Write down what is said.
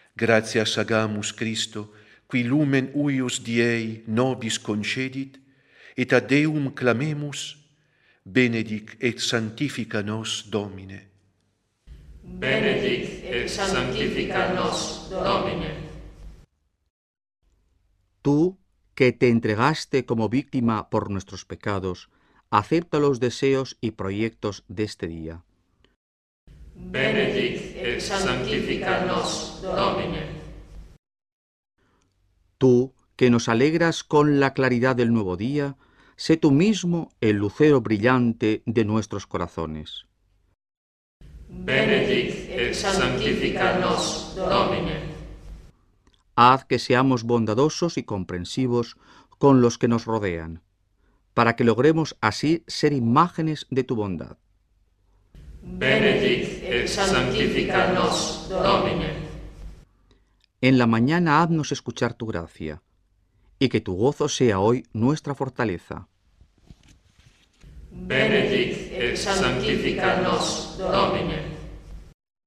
Gratias agamus Christo, qui lumen uius Diei nobis concedit, et a Deum clamemus, benedic et sanctifica nos Domine. Benedic et sanctifica nos Domine. Tú, que te entregaste como víctima por nuestros pecados, acepta los deseos y proyectos de este día. Benedic et sanctifica nos Domine. Tú, que nos alegras con la claridad del nuevo día, sé tú mismo el lucero brillante de nuestros corazones. Benedic et sanctifica nos Domine. Haz que seamos bondadosos y comprensivos con los que nos rodean, para que logremos así ser imágenes de tu bondad. Benedic et sanctifica nos Domine. En la mañana haznos escuchar tu gracia, y que tu gozo sea hoy nuestra fortaleza. Benedic et sanctifica nos Domine.